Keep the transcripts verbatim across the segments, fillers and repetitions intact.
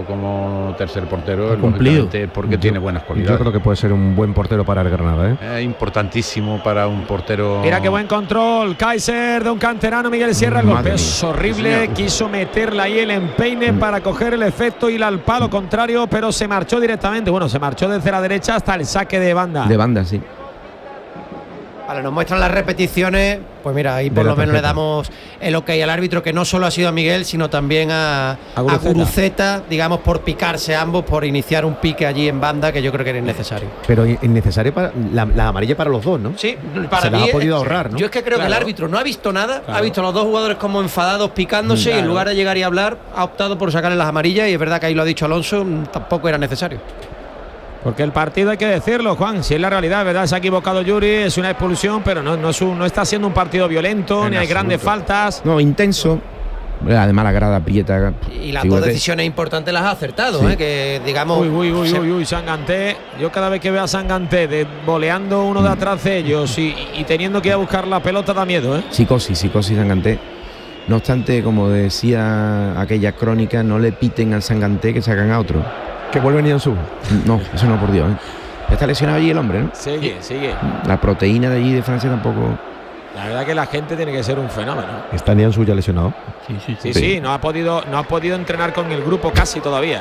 como tercer portero, cumplido porque yo, tiene buenas cualidades. Yo creo que puede ser un buen portero para el Granada, ¿eh? Es importantísimo para un portero. Mira qué buen control, Kaiser de un canterano, Miguel Sierra. El golpe es horrible, quiso meterla ahí el empeine mm. para coger el efecto y al palo contrario, pero se marchó directamente. Bueno, se marchó desde la derecha hasta el saque de banda. De banda, sí. Vale, nos muestran las repeticiones. Pues mira, ahí por lo menos le damos el ok al árbitro, que no solo ha sido a Miguel, sino también a, a Guruceta. a Guruceta, digamos, por picarse ambos, por iniciar un pique allí en banda, que yo creo que era innecesario. Pero innecesario para la, la amarilla para los dos, ¿no? Sí, para Se mí la ha podido ahorrar, ¿no? Yo es que creo claro. que el árbitro no ha visto nada, claro. ha visto a los dos jugadores como enfadados, picándose, claro. y en lugar de llegar y hablar, ha optado por sacarle las amarillas, y es verdad que ahí lo ha dicho Alonso, tampoco era necesario. Porque el partido, hay que decirlo, Juan, si es la realidad, ¿verdad? Se ha equivocado Yuri, es una expulsión, pero no, no, es un, no está siendo un partido violento, en ni hay grandes faltas. No, intenso. Además la grada aprieta. Y las dos decisiones importantes las ha acertado, sí. ¿eh? Que digamos. Uy, uy, uy, se... uy, uy, Sanganté. Yo cada vez que veo a Sanganté de, voleando uno de atrás de ellos y, y teniendo que ir a buscar la pelota da miedo, ¿eh? Psicosis, psicosis Sanganté. No obstante, como decía aquella crónica, no le piten al Sanganté que sacan a otro. Que vuelve Nianzú. No, eso no, por Dios, ¿eh? Está lesionado allí el hombre, ¿no? Sigue, sigue. La proteína de allí de Francia tampoco. La verdad que la gente tiene que ser un fenómeno. ¿Está Nianzú ya lesionado? Sí, sí, sí. Sí, sí, no ha podido, no ha podido entrenar con el grupo casi todavía.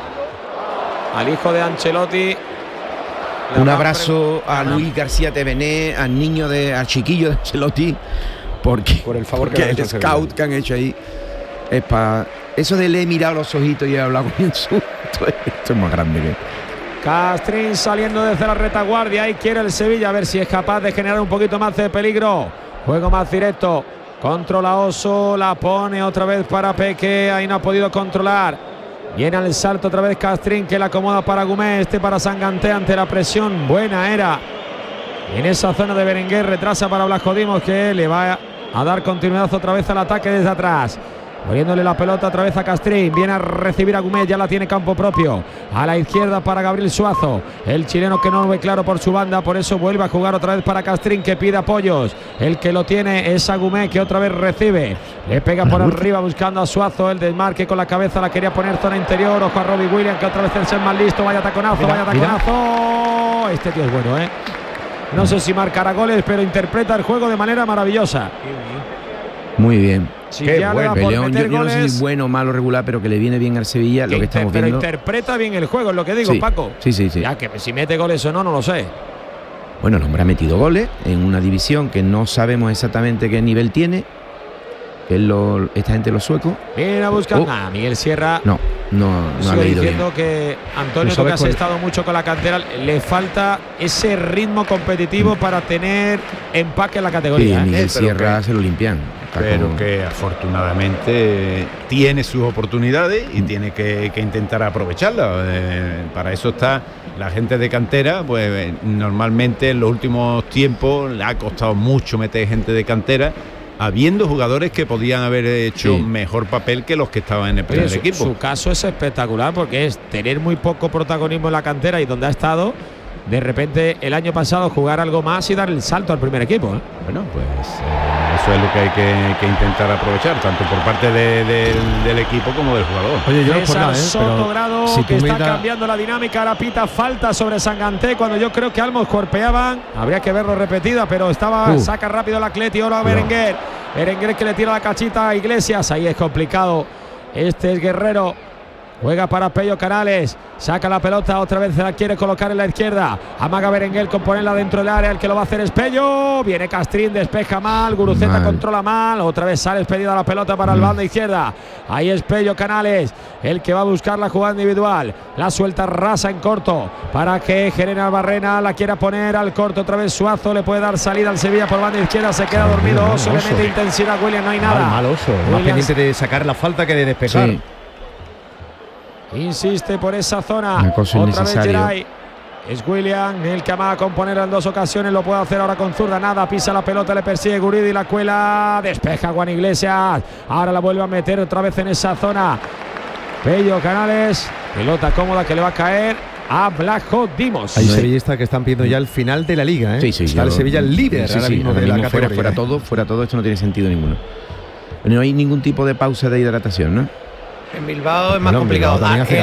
Al hijo de Ancelotti. Un abrazo a Luis García Tevené, al niño de, al chiquillo de Ancelotti, porque, por el favor porque que el scout que han hecho ahí es para. Eso de le he mirado los ojitos y he hablado con Nianzú. Esto es más grande que. Castrín saliendo desde la retaguardia. Ahí quiere el Sevilla a ver si es capaz de generar un poquito más de peligro. Juego más directo. Controla Oso. La pone otra vez para Peque. Ahí no ha podido controlar. Viene al salto otra vez Castrín, que la acomoda para Gumé. Este para Sanganté ante la presión. Buena era. En esa zona de Berenguer. Retrasa para Blasco Dimos, que le va a dar continuidad otra vez al ataque desde atrás. Poniéndole la pelota otra vez a Castrín. Viene a recibir a Gumé, ya la tiene campo propio. A la izquierda para Gabriel Suazo. El chileno que no lo ve claro por su banda. Por eso vuelve a jugar otra vez para Castrín, que pide apoyos. El que lo tiene es a Gumé, que otra vez recibe. Le pega por arriba buscando a Suazo. El desmarque con la cabeza la quería poner zona interior. Ojo a Robbie Williams, que otra vez el ser más listo. Vaya taconazo, mira, vaya taconazo. Mira. Este tío es bueno, ¿eh? No sé si marcará goles, pero interpreta el juego de manera maravillosa. Muy bien. Sí, Qué bueno. Peleón, yo, yo no sé si bueno, malo, regular, pero que le viene bien al Sevilla, lo que estamos pero viendo. Pero interpreta bien el juego, es lo que digo, sí, Paco. Sí, sí, sí. Ya que si mete goles o no, no lo sé. Bueno, el hombre ha metido goles en una división que no sabemos exactamente qué nivel tiene. Que es lo, esta gente, los suecos. Viene a buscar. Oh. Nah, Miguel Sierra. No, no, no ha leído diciendo bien. que Antonio, tú que has estado mucho con la cantera, le falta ese ritmo competitivo mm. para tener empaque en la categoría. Sí, Miguel ¿eh? Sierra se lo limpian. Pero como... que afortunadamente tiene sus oportunidades y mm. tiene que, que intentar aprovecharlas. Eh, para eso está la gente de cantera. Pues normalmente en los últimos tiempos le ha costado mucho meter gente de cantera, habiendo jugadores que podían haber hecho sí. mejor papel que los que estaban en el primer Oye, equipo. Su, su caso es espectacular porque es tener muy poco protagonismo en la cantera y donde ha estado, de repente el año pasado jugar algo más y dar el salto al primer equipo, ¿eh? Bueno, pues eh, eso es lo que hay que, que intentar aprovechar, tanto por parte de, de, del equipo como del jugador. Oye, yo no por nada, ¿eh? Sotogrado, si que está mira... cambiando la dinámica, la pita falta sobre Sanganté cuando yo creo que Almos cuerpeaban, habría que verlo repetida, pero estaba, uh. saca rápido la Atleti, ahora Berenguer, Berenguer que le tira la cachita a Iglesias, ahí es complicado, este es Guerrero. Juega para Pello Canales, saca la pelota, otra vez se la quiere colocar en la izquierda, amaga Berenguer con ponerla dentro del área, el que lo va a hacer es Pello, viene Castrín, despeja mal, Guruceta mal. Controla mal, otra vez sale expedida la pelota para mm. el banda izquierda, ahí es Pello Canales, el que va a buscar la jugada individual, la suelta rasa en corto, para que General Barrena la quiera poner al corto, otra vez Suazo, le puede dar salida al Sevilla por banda izquierda, se queda dormido, mal, Oso, Oso le mete intensidad, William, no hay nada. Mal, mal Oso, más pendiente de sacar la falta que de despejar. Sí. Insiste por esa zona. Otra vez Geray. Es William el que amaga con poner en dos ocasiones. Lo puede hacer ahora con zurda. Nada. Pisa la pelota. Le persigue Guridi. La cuela. Despeja Juan Iglesias. Ahora la vuelve a meter otra vez en esa zona. Pello Canales. Pelota cómoda que le va a caer a Blasco Dimos. Hay sevillistas que están pidiendo ya el final de la liga, ¿eh? Sí, sí. Está el Sevilla líder. Sí, sí, mismo ahora de mismo la fuera, categoría. fuera todo. Fuera todo. Esto no tiene sentido ninguno. No hay ningún tipo de pausa de hidratación, ¿no? En Bilbao es más no, complicado. Ah,